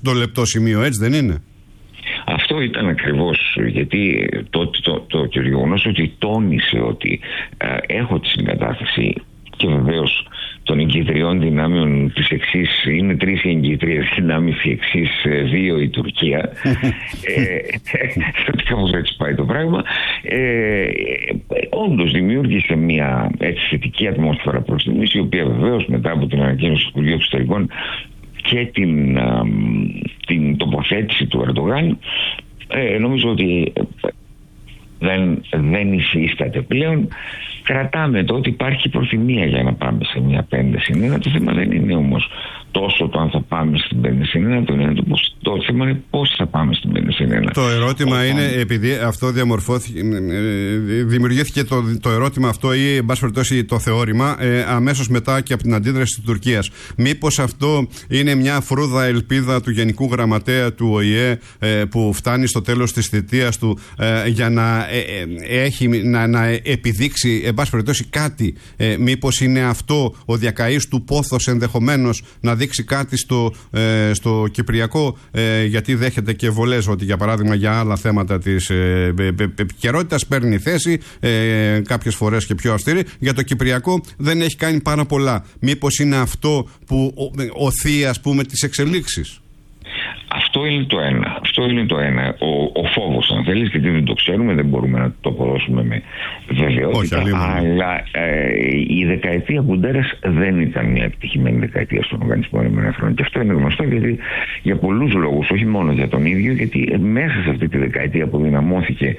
το λεπτό σημείο, έτσι δεν είναι? Αυτό ήταν ακριβώς, γιατί το γεγονός ότι τόνισε ότι έχω τη συγκατάθεση, και βεβαίως των εγκυτριών δυνάμεων της εξής, είναι 3 οι εγκυτρίες δυνάμεις, η εξής 2 η Τουρκία. Κάπως έτσι πάει το πράγμα. Όντως δημιούργησε μια έτσι θετική ατμόσφαιρα προς τιμής, η οποία βεβαίως μετά από την ανακοίνωση του Υπουργείου Εξωτερικών και την τοποθέτηση του Ερντογάν, νομίζω ότι δεν υφίσταται πλέον. Κρατάμε το ότι υπάρχει προθυμία για να πάμε σε μια 5-1. Το θέμα δεν είναι όμως τόσο το αν θα πάμε στην 5-1, το θέμα είναι πώς θα πάμε στην 5-1. Το ερώτημα είναι, επειδή αυτό δημιουργήθηκε το ερώτημα αυτό, ή εν πάση περιπτώσει το θεώρημα, αμέσως μετά και από την αντίδραση της Τουρκίας. Μήπως αυτό είναι μια φρούδα ελπίδα του Γενικού Γραμματέα του ΟΗΕ, που φτάνει στο τέλος της θητείας του, για να επιδείξει εν πάση περιπτώσει κάτι? Μήπως είναι αυτό ο διακαής του πόθος, ενδεχομένως να δείξει κάτι στο Κυπριακό, γιατί δέχεται και βολές ότι, για παράδειγμα, για άλλα θέματα της επικαιρότητας παίρνει θέση, κάποιες φορές και πιο αυστηρή. Για το Κυπριακό δεν έχει κάνει πάρα πολλά. Μήπως είναι αυτό που οθεί, ας πούμε, τις εξελίξεις? Αυτό είναι το ένα. Ο φόβος, αν θέλεις, γιατί δεν το ξέρουμε, δεν μπορούμε να το αποδώσουμε με βεβαιότητα. Αλλά η δεκαετία Γκουντέρας δεν ήταν μια επιτυχημένη δεκαετία στον Οργανισμό Ηνωμένων Εθνών. Και αυτό είναι γνωστό, γιατί για πολλούς λόγους, όχι μόνο για τον ίδιο, γιατί μέσα σε αυτή τη δεκαετία που δυναμώθηκε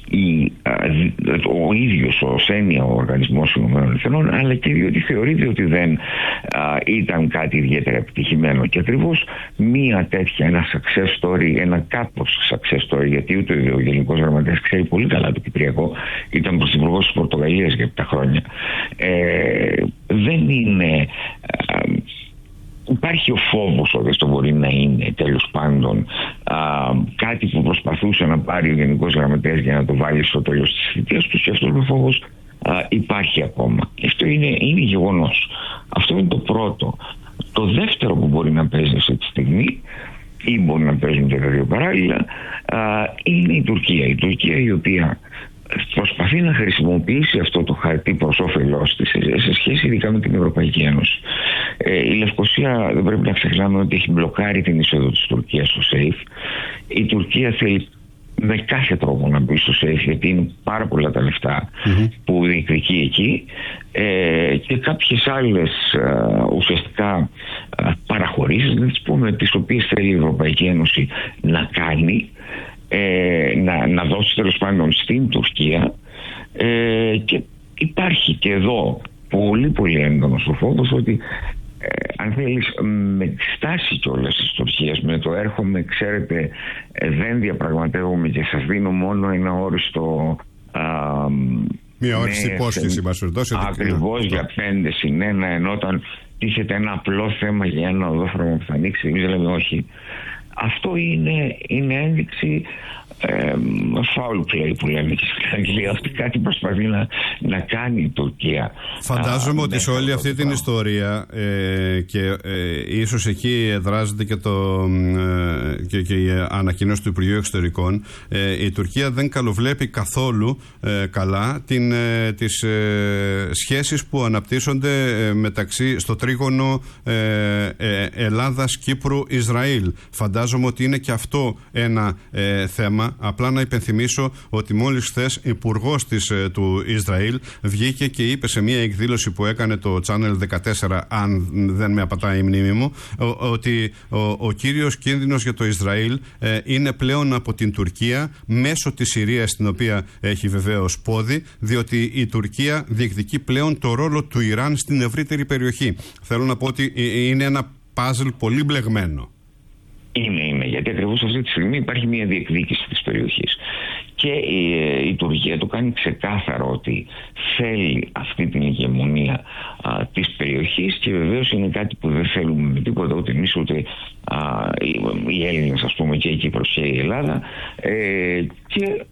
ο ίδιος ως έννοια ο Οργανισμός Ηνωμένων Εθνών, αλλά και διότι θεωρείται ότι δεν ήταν κάτι ιδιαίτερα επιτυχημένο. Και ακριβώς μια τέτοια, ένα success story, ένα κάπως success story, γιατί ούτε ο Γενικός Γραμματέας ξέρει πολύ καλά το Κυπριακό, ήταν πρωθυπουργός της Πορτογαλίας για 7 χρόνια. Δεν είναι... Υπάρχει ο φόβος ότι αυτό μπορεί να είναι τέλος πάντων κάτι που προσπαθούσε να πάρει ο Γενικός Γραμματέας για να το βάλει στο τέλος της θητείας του, και αυτός ο φόβος υπάρχει ακόμα. Αυτό είναι γεγονός. Αυτό είναι το πρώτο. Το δεύτερο που μπορεί να παίζει αυτή τη στιγμή, ή μπορεί να παίζουν και τα δύο παράλληλα, είναι η Τουρκία. Η Τουρκία, η οποία προσπαθεί να χρησιμοποιήσει αυτό το χαρτί προς όφελός της σε σχέση ειδικά με την Ευρωπαϊκή Ένωση. Η Λευκωσία, δεν πρέπει να ξεχνάμε ότι έχει μπλοκάρει την είσοδο της Τουρκίας στο ΣΕΙΦ. Η Τουρκία θέλει με κάθε τρόπο να μπει στο ΣΕΙΦ, γιατί είναι πάρα πολλά τα λεφτά που διεκδικεί εκεί, και κάποιες άλλες ουσιαστικά παραχωρήσεις, να τις πούμε, τις οποίες θέλει η Ευρωπαϊκή Ένωση να κάνει, να δώσει τέλος πάντων στην Τουρκία, και υπάρχει και εδώ πολύ πολύ έντονος ο φόβος ότι αν θέλεις, με τη στάση κιόλας της Τουρκίας, με το έρχομαι, ξέρετε, δεν διαπραγματεύομαι και σας δίνω μόνο ένα όριστο μια όριστη υπόσχεση, μας ορτώσει ακριβώς για 5-1, ενώ όταν τίθεται ένα απλό θέμα για ένα οδόφραγμα που θα ανοίξει, εμείς λέμε όχι. Αυτό είναι ένδειξη foul play που λέμε και στην Αγγλία, ότι κάτι προσπαθεί να κάνει η Τουρκία. Φαντάζομαι ότι σε όλη αυτή την ιστορία, και ίσως εκεί εδράζεται και η ανακοίνωση του Υπουργείου Εξωτερικών, η Τουρκία δεν καλοβλέπει καθόλου καλά τις σχέσεις που αναπτύσσονται στο τρίγωνο Ελλάδας, Κύπρου, Ισραήλ. Φαντάζομαι ότι είναι και αυτό ένα θέμα. Απλά να υπενθυμίσω ότι μόλις χθες υπουργός του Ισραήλ βγήκε και είπε σε μια εκδήλωση που έκανε το Channel 14, αν δεν με απατάει η μνήμη μου, ότι ο κύριος κίνδυνος για το Ισραήλ είναι πλέον από την Τουρκία, μέσω της Συρίας, στην οποία έχει βεβαίως πόδι, διότι η Τουρκία διεκδικεί πλέον το ρόλο του Ιράν στην ευρύτερη περιοχή. Θέλω να πω ότι είναι ένα παζλ πολύ μπλεγμένο. Είναι, γιατί ακριβώς αυτή τη στιγμή υπάρχει μια διεκδίκηση της περιοχής. Και η Τουρκία το κάνει ξεκάθαρο ότι θέλει αυτή την ηγεμονία της περιοχής, και βεβαίως είναι κάτι που δεν θέλουμε με τίποτα, ούτε εμείς ούτε οι Έλληνες, ας πούμε, και η Κύπρος και η Ελλάδα. Και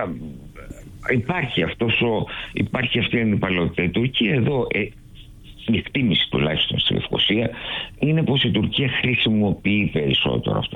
υπάρχει αυτή η αντιπαλότητα. Η Τουρκία εδώ, η εκτίμηση τουλάχιστον στη Λευκωσία, είναι πως η Τουρκία χρησιμοποιεί περισσότερο αυτό